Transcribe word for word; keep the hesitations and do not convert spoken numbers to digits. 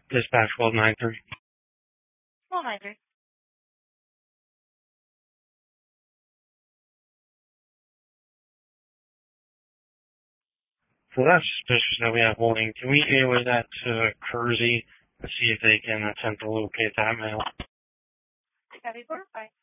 Dispatch twelve nine three. twelve nine three. So that's suspicious that we have holding. Can we relay that to Kersey to see if they can attempt to locate that mail? Copy four five.